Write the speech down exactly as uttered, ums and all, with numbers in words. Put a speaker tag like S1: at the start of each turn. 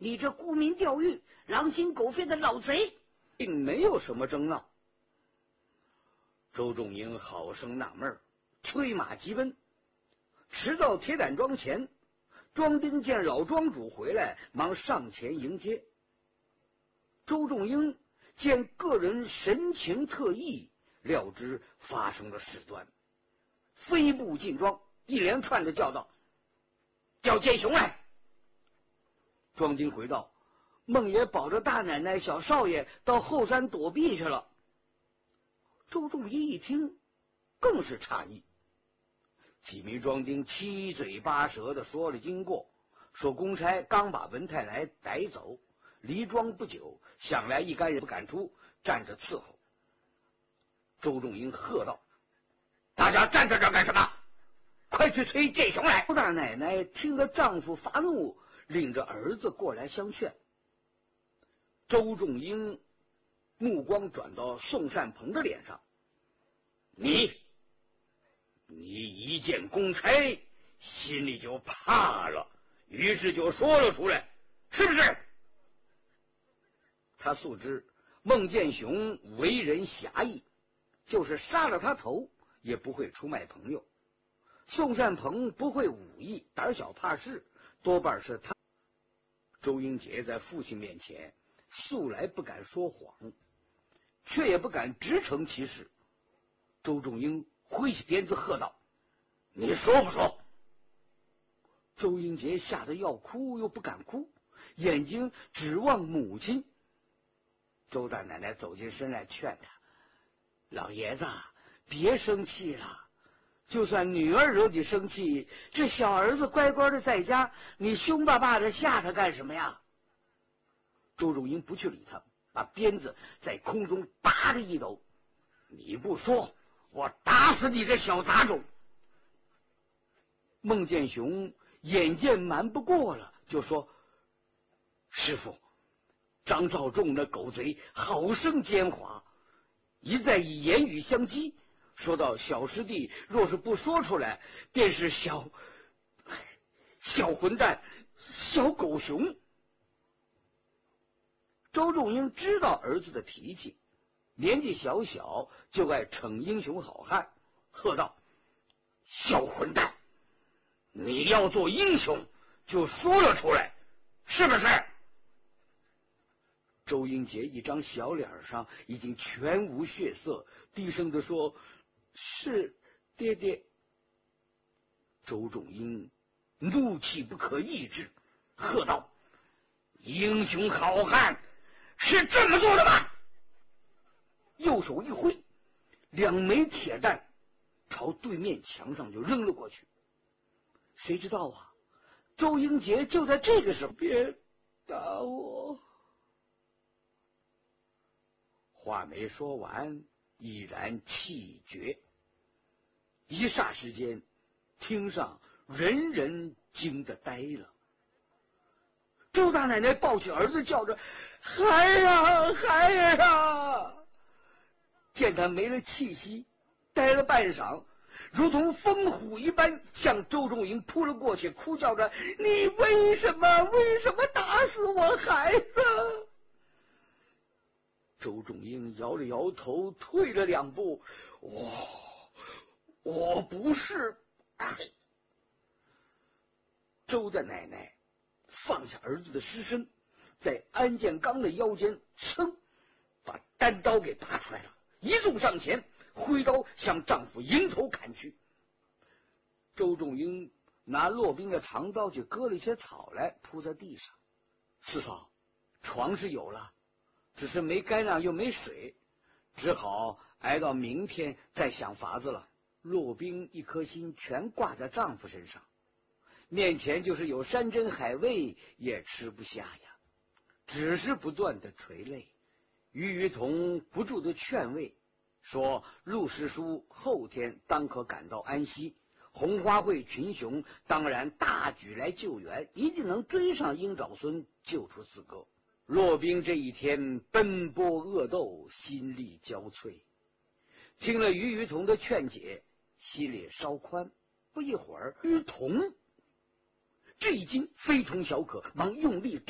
S1: 你这沽名钓誉、狼心狗肺的老贼，
S2: 并没有什么争闹。周仲英好生纳闷，催马急奔，迟到铁胆庄前，庄丁见老庄主回来，忙上前迎接。周仲英见个人神情特异，料知发生了事端，飞步进庄，一连串的叫道：“叫剑雄来！”庄丁回道：“孟爷保着大奶奶、小少爷到后山躲避去了。”周仲英一听，更是诧异。几名庄丁七嘴八舌的说了经过，说公差刚把文太来逮走，离庄不久，想来一干人不敢出，站着伺候。周仲英喝道：“大家站在这干什么？快去催剑雄来！”周大奶奶听得丈夫发怒，领着儿子过来相劝。周仲英目光转到宋善鹏的脸上：“你，你一见公差，心里就怕了，于是就说了出来，是不是？”他素知孟建雄为人侠义，就是杀了他头，也不会出卖朋友。宋善鹏不会武艺，胆小怕事，多半是他。周英杰在父亲面前素来不敢说谎，却也不敢直称其事。周仲英挥起鞭子喝道：“你说不说？”周英杰吓得要哭又不敢哭，眼睛指望母亲。周大奶奶走进身来劝他：“老爷子，别生气了，就算女儿惹你生气，这小儿子乖乖的在家，你凶巴巴的吓他干什么呀？”周仲英不去理他，把鞭子在空中拔的一抖：“你不说，我打死你这小杂种！”孟建雄眼见瞒不过了，就说：“师傅，张召仲那狗贼好生奸猾，一再以言语相激，说到小师弟若是不说出来，便是小小混蛋、小狗熊。”周仲英知道儿子的脾气，年纪小小就爱逞英雄好汉，喝道：“小混蛋，你要做英雄就说了出来，是不是？”周英杰一张小脸上已经全无血色，低声的说：“是爹爹。”周仲英怒气不可抑制，喝道：“英雄好汉是这么做的吗？”右手一挥，两枚铁弹朝对面墙上就扔了过去。谁知道啊，周英杰就在这个时候：“别打我！”话没说完，已然气绝。一霎时间，厅上人人惊得呆了。周大奶奶抱起儿子，叫着：“孩呀，孩呀！”见他没了气息，呆了半晌，如同疯虎一般向周仲英扑了过去，哭叫着：“你为什么为什么打死我孩子？”周仲英摇了摇头，退了两步：“我我不是。”周大奶奶放下儿子的尸身，在安建刚的腰间噌把单刀给拔出来了，一纵上前，挥刀向丈夫迎头砍去。周仲英拿骆宾的长刀去割了一些草来铺在地上：“四嫂，床是有了，只是没干粮又没水，只好挨到明天再想法子了。”骆宾一颗心全挂在丈夫身上，面前就是有山珍海味也吃不下呀，只是不断的垂泪。于于同不住的劝慰，说陆师叔后天当可赶到安西，红花会群雄当然大举来救援，一定能追上鹰爪孙，救出四哥。骆宾这一天奔波恶斗，心力交瘁，听了于于同的劝解，心里稍宽。不一会儿，于同这一惊非同小可，忙用力